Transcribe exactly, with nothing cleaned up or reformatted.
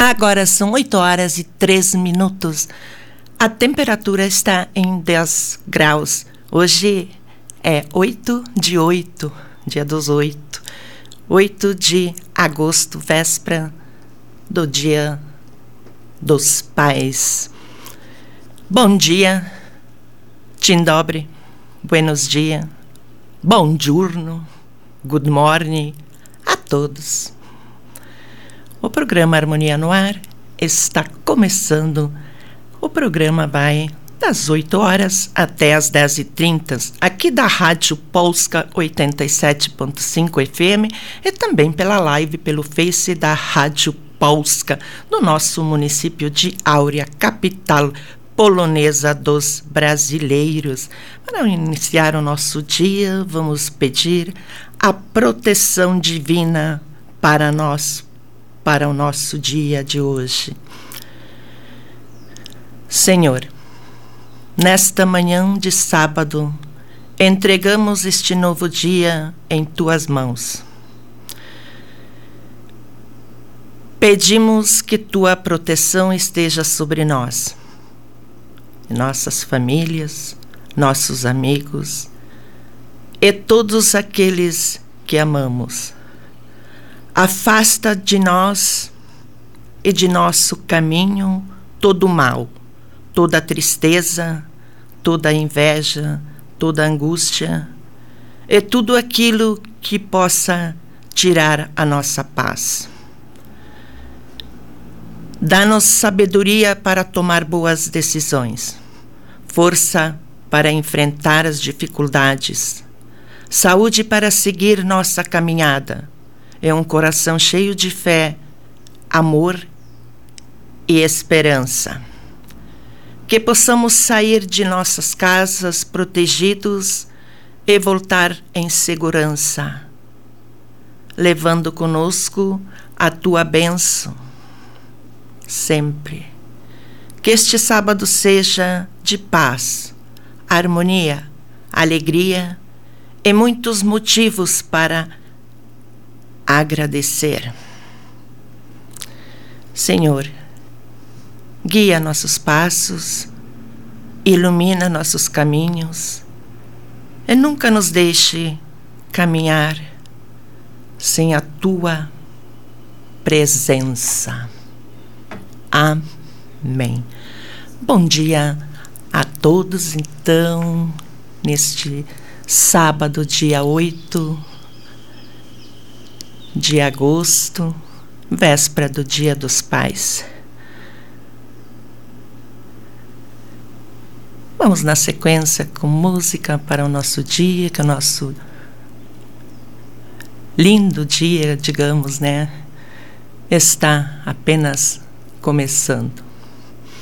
Agora são oito horas e três minutos. A temperatura está em dez graus. Hoje é oito de oito, dia dos oito. oito de agosto, véspera do Dia dos Pais. Bom dia, dzień dobry, buenos dias, buongiorno, good morning a todos. O programa Harmonia no Ar está começando. O programa vai das oito horas até as dez e trinta, aqui da Rádio Polska oitenta e sete ponto cinco F M e também pela live pelo Face da Rádio Polska, no nosso município de Áurea, capital polonesa dos brasileiros. Para iniciar o nosso dia, vamos pedir a proteção divina para nós, para o nosso dia de hoje. Senhor, nesta manhã de sábado, entregamos este novo dia em Tuas mãos. Pedimos que Tua proteção esteja sobre nós, nossas famílias, nossos amigos e todos aqueles que amamos. Afasta de nós e de nosso caminho todo o mal, toda a tristeza, toda a inveja, toda a angústia e tudo aquilo que possa tirar a nossa paz. Dá-nos sabedoria para tomar boas decisões, força para enfrentar as dificuldades, saúde para seguir nossa caminhada, é um coração cheio de fé, amor e esperança. Que possamos sair de nossas casas protegidos e voltar em segurança, levando conosco a Tua bênção sempre. Que este sábado seja de paz, harmonia, alegria e muitos motivos para agradecer. Senhor, guia nossos passos, ilumina nossos caminhos e nunca nos deixe caminhar sem a Tua presença. Amém. Bom dia a todos, então, neste sábado, dia oito de agosto, véspera do Dia dos Pais. Vamos na sequência com música para o nosso dia, que é o nosso lindo dia, digamos, né? Está apenas começando.